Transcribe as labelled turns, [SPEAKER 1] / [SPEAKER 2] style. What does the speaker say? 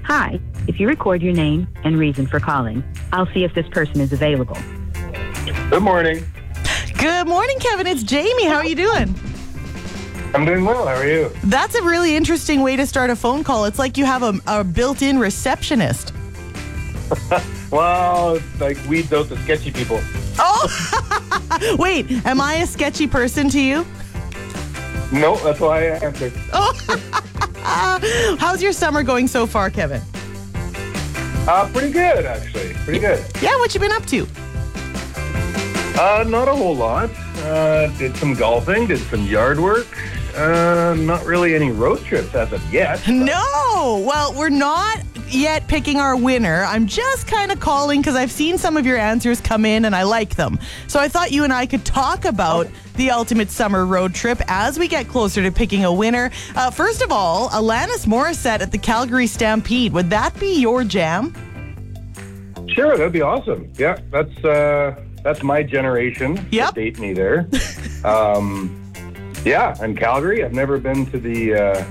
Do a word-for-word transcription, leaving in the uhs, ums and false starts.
[SPEAKER 1] Hi, if you record your name and reason for calling, I'll see if this person is available.
[SPEAKER 2] Good morning.
[SPEAKER 3] Good morning, Kevin. It's Jamie. How are you doing?
[SPEAKER 2] I'm doing well. How are you?
[SPEAKER 3] That's a really interesting way to start a phone call. It's like you have a, a built-in receptionist.
[SPEAKER 2] Well, like weeds out the sketchy people.
[SPEAKER 3] Oh! Wait, am I a sketchy person to you?
[SPEAKER 2] No, that's why I answered.
[SPEAKER 3] Oh! How's your summer going so far, Kevin?
[SPEAKER 2] Uh, pretty good, actually. Pretty good.
[SPEAKER 3] Yeah, what you been up to?
[SPEAKER 2] Uh, not a whole lot. Uh, did some golfing, did some yard work. Uh, not really any road trips as of yet.
[SPEAKER 3] No! Well, we're not yet picking our winner. I'm just kind of calling because I've seen some of your answers come in and I like them. So I thought you and I could talk about the ultimate summer road trip as we get closer to picking a winner. Uh, first of all, Alanis Morissette at the Calgary Stampede. Would that be your jam?
[SPEAKER 2] Sure, that'd be awesome. Yeah, that's uh, that's my generation.
[SPEAKER 3] Yep.
[SPEAKER 2] Date me there. um, yeah, and Calgary. I've never been to the... Uh,